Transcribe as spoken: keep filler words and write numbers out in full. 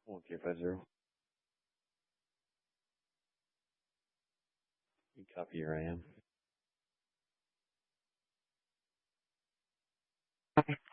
Okay, five zero. You copy your I am.